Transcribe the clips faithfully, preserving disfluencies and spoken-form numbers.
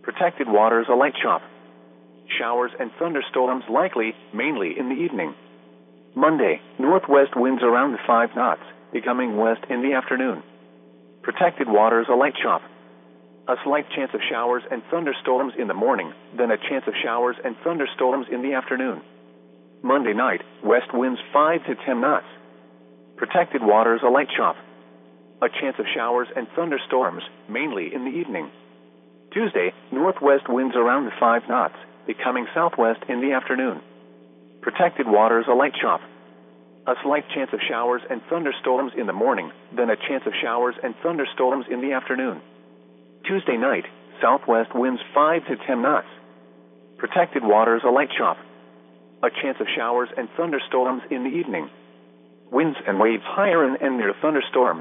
Protected waters, a light chop. Showers and thunderstorms likely, mainly in the evening. Monday, northwest winds around five knots, becoming west in the afternoon. Protected waters, a light chop. A slight chance of showers and thunderstorms in the morning, then a chance of showers and thunderstorms in the afternoon. Monday night, west winds five to ten knots. Protected waters, a light chop. A chance of showers and thunderstorms, mainly in the evening. Tuesday, northwest winds around five knots, becoming southwest in the afternoon. Protected waters, a light chop. A slight chance of showers and thunderstorms in the morning, then a chance of showers and thunderstorms in the afternoon. Tuesday night, southwest winds five to ten knots. Protected waters, a light chop. A chance of showers and thunderstorms in the evening. Winds and waves higher and, and near thunderstorms.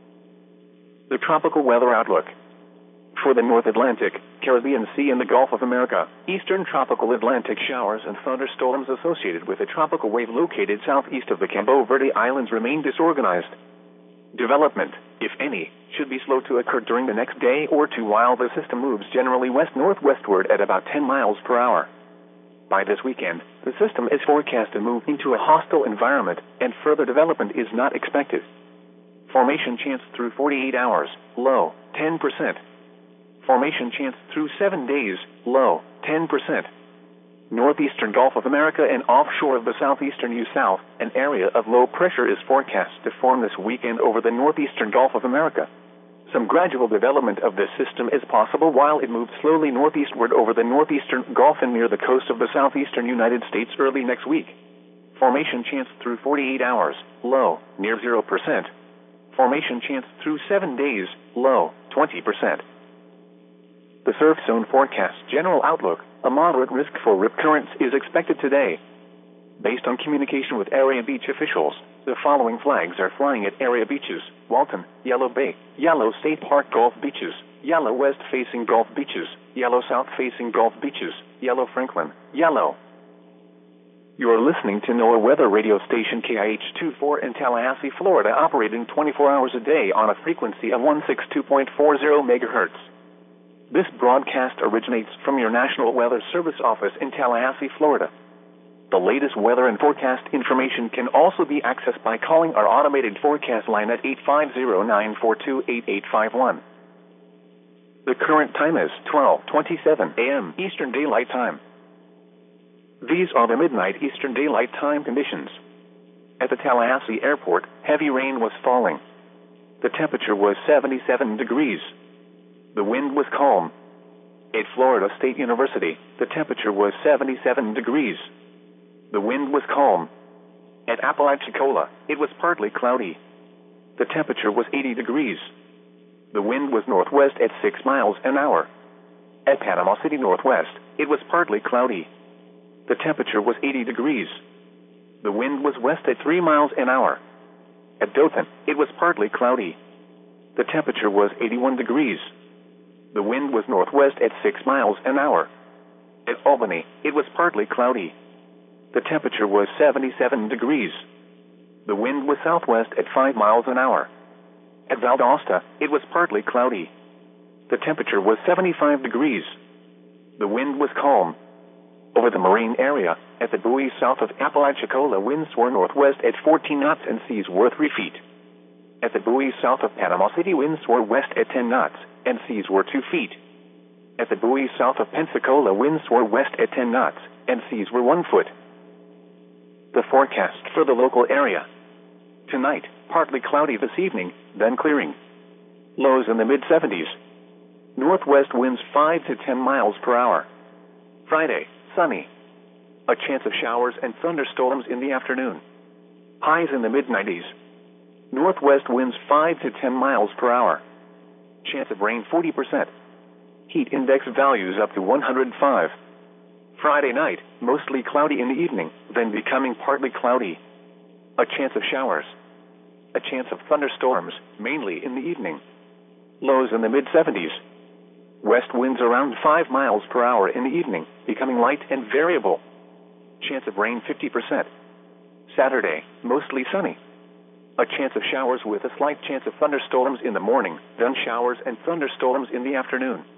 The tropical weather outlook. For the North Atlantic, Caribbean Sea and the Gulf of America, eastern tropical Atlantic showers and thunderstorms associated with a tropical wave located southeast of the Cabo Verde Islands remain disorganized. Development, if any, should be slow to occur during the next day or two while the system moves generally west-northwestward at about ten miles per hour. By this weekend, the system is forecast to move into a hostile environment, and further development is not expected. Formation chance through forty-eight hours, low, ten percent. Formation chance through seven days, low, ten percent. Northeastern Gulf of America and offshore of the southeastern U South, an area of low pressure is forecast to form this weekend over the northeastern Gulf of America. Some gradual development of this system is possible while it moves slowly northeastward over the northeastern Gulf and near the coast of the southeastern United States early next week. Formation chance through forty-eight hours, low, near zero percent. Formation chance through seven days, low, twenty percent. The surf zone forecast general outlook, a moderate risk for rip currents is expected today. Based on communication with area beach officials, the following flags are flying at area beaches: Walton, Yellow Bay, Yellow State Park Gulf Beaches, Yellow West-facing Gulf Beaches, Yellow South-facing Gulf Beaches, Yellow Franklin, Yellow. You are listening to NOAA Weather Radio Station K I H twenty-four in Tallahassee, Florida, operating twenty-four hours a day on a frequency of one sixty-two point four zero megahertz. This broadcast originates from your National Weather Service office in Tallahassee, Florida. The latest weather and forecast information can also be accessed by calling our automated forecast line at eight five zero, nine four two, eight eight five one. The current time is twelve twenty-seven a m Eastern Daylight Time. These are the midnight Eastern Daylight Time conditions. At the Tallahassee Airport, heavy rain was falling. The temperature was seventy-seven degrees. The wind was calm. At Florida State University, the temperature was seventy-seven degrees. The wind was calm. At Apalachicola, it was partly cloudy. The temperature was eighty degrees. The wind was northwest at six miles an hour. At Panama City Northwest, it was partly cloudy. The temperature was eighty degrees. The wind was west at three miles an hour. At Dothan, it was partly cloudy. The temperature was eighty-one degrees. The wind was northwest at six miles an hour. At Albany, it was partly cloudy. The temperature was seventy-seven degrees. The wind was southwest at five miles an hour. At Valdosta, it was partly cloudy. The temperature was seventy-five degrees. The wind was calm. Over the marine area, at the buoys south of Apalachicola, winds were northwest at fourteen knots and seas were three feet. At the buoys south of Panama City, winds were west at ten knots and seas were two feet. At the buoys south of Pensacola, winds were west at ten knots and seas were one foot. The forecast for the local area. Tonight, partly cloudy this evening, then clearing. Lows in the mid seventies. Northwest winds five to ten miles per hour. Friday, sunny. A chance of showers and thunderstorms in the afternoon. Highs in the mid nineties. Northwest winds five to ten miles per hour. Chance of rain forty percent. Heat index values up to one hundred five. Friday night, mostly cloudy in the evening, then becoming partly cloudy. A chance of showers. A chance of thunderstorms, mainly in the evening. Lows in the mid seventies. West winds around five miles per hour in the evening, becoming light and variable. Chance of rain fifty percent. Saturday, mostly sunny. A chance of showers with a slight chance of thunderstorms in the morning, then showers and thunderstorms in the afternoon.